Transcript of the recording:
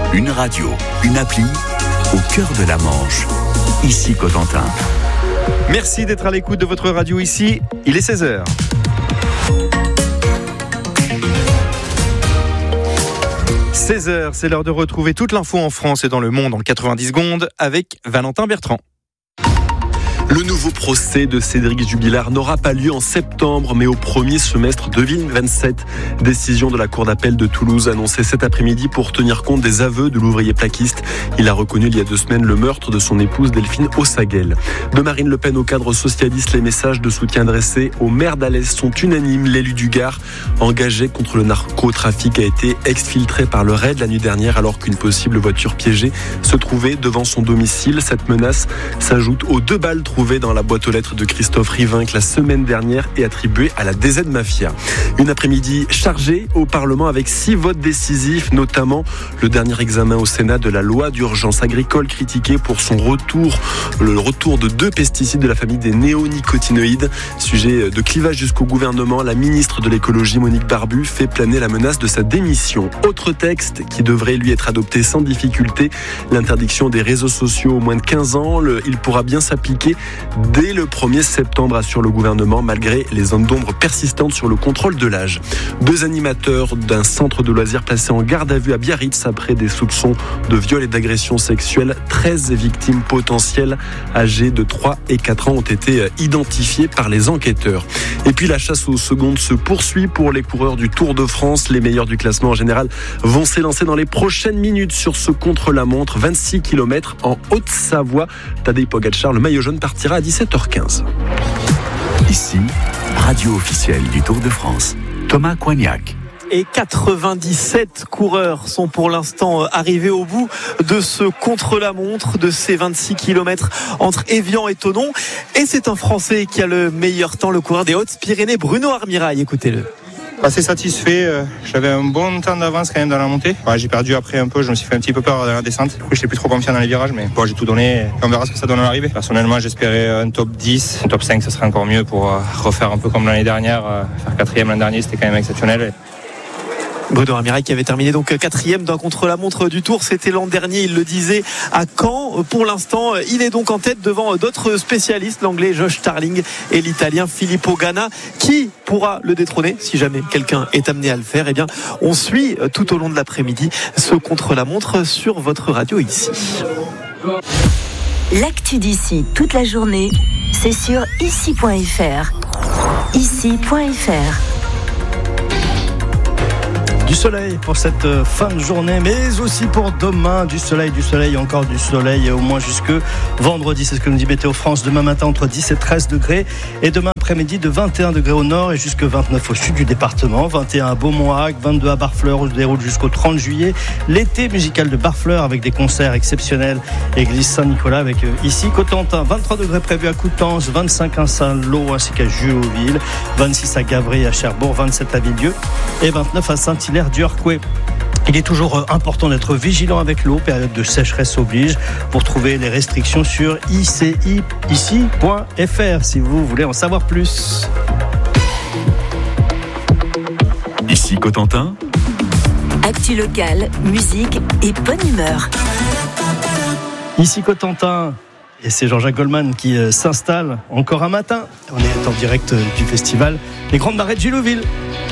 Une radio, une appli, au cœur de la Manche. Ici Cotentin. Merci d'être à l'écoute de votre radio ici. Il est 16h. « 16h, c'est l'heure de retrouver toute l'info en France et dans le monde en 90 secondes avec Valentin Bertrand. Le nouveau procès de Cédric Jubilard n'aura pas lieu en septembre, mais au premier semestre 2027. Décision de la Cour d'appel de Toulouse annoncée cet après-midi pour tenir compte des aveux de l'ouvrier plaquiste. Il a reconnu il y a 2 semaines le meurtre de son épouse Delphine Ossaguel. De Marine Le Pen au cadre socialiste, les messages de soutien adressés au maire d'Alès sont unanimes. L'élu du Gard, engagé contre le narcotrafic, a été exfiltré par le RAID la nuit dernière alors qu'une possible voiture piégée se trouvait devant son domicile. Cette menace s'ajoute aux 2 balles trouvées dans la boîte aux lettres de Christophe Rivinc la semaine dernière et attribuée à la DZ Mafia. Une après-midi chargée au Parlement avec 6 votes décisifs, notamment le dernier examen au Sénat de la loi d'urgence agricole critiquée pour son retour, le retour de 2 pesticides de la famille des néonicotinoïdes. Sujet de clivage jusqu'au gouvernement, la ministre de l'écologie Monique Barbu fait planer la menace de sa démission. Autre texte qui devrait lui être adopté sans difficulté, l'interdiction des réseaux sociaux aux moins de 15 ans. Il pourra bien s'appliquer dès le 1er septembre, assure le gouvernement, malgré les zones d'ombre persistantes sur le contrôle de l'âge. 2 animateurs d'un centre de loisirs placés en garde à vue à Biarritz après des soupçons de viol et d'agression sexuelle. 13 victimes potentielles âgées de 3 et 4 ans ont été identifiées par les enquêteurs. Et puis la chasse aux secondes se poursuit pour les coureurs du Tour de France. Les meilleurs du classement en général vont s'élancer dans les prochaines minutes sur ce contre-la-montre. 26 km en Haute-Savoie. Tadej Pogačar, le maillot jaune, partira à 17h15. Ici, radio officielle du Tour de France. Thomas Coignac. Et 97 coureurs sont pour l'instant arrivés au bout de ce contre-la-montre, de ces 26 km entre Évian et Thonon. Et c'est un Français qui a le meilleur temps, le coureur des Hautes-Pyrénées, Bruno Armirail. Écoutez-le. Assez satisfait, j'avais un bon temps d'avance quand même dans la montée. J'ai perdu après un peu, je me suis fait un petit peu peur dans la descente. Du coup, j'étais plus trop confiant dans les virages, mais bon, j'ai tout donné et on verra ce que ça donne à l'arrivée. Personnellement, j'espérais un top 10, un top 5, ce serait encore mieux pour refaire un peu comme l'année dernière. Faire 4e l'an dernier, c'était quand même exceptionnel. Bruno Armirail qui avait terminé donc 4e d'un contre-la-montre du Tour, c'était l'an dernier, il le disait, à Caen. Pour l'instant, il est donc en tête devant d'autres spécialistes, l'anglais Josh Starling et l'italien Filippo Ganna. Qui pourra le détrôner si jamais quelqu'un est amené à le faire? Eh bien, on suit tout au long de l'après-midi ce contre-la-montre sur votre radio ici. L'actu d'ici toute la journée, c'est sur ici.fr. Ici.fr. Du soleil pour cette fin de journée, mais aussi pour demain, du soleil, encore du soleil, au moins jusque vendredi. C'est ce que nous dit Météo France. Demain matin, entre 10 et 13 degrés. Et demain après-midi, de 21 degrés au nord et jusque 29 au sud du département. 21 à Beaumont-Hague, 22 à Barfleur, où se déroule jusqu'au 30 juillet. L'été musical de Barfleur avec des concerts exceptionnels. Église Saint-Nicolas avec ici Cotentin. 23 degrés prévus à Coutances, 25 à Saint-Lô ainsi qu'à Juauville. 26 à Gavry, à Cherbourg, 27 à Villedieu et 29 à Saint-Hilaire du Harcouët. Il est toujours important d'être vigilant avec l'eau, période de sécheresse oblige. Pour trouver les restrictions sur ici.fr si vous voulez en savoir plus. Ici Cotentin. Actu locale, musique et bonne humeur. Ici Cotentin. Et c'est Jean-Jacques Goldman qui s'installe encore un matin. On est en direct du festival Les Grandes Marais de Gillouville.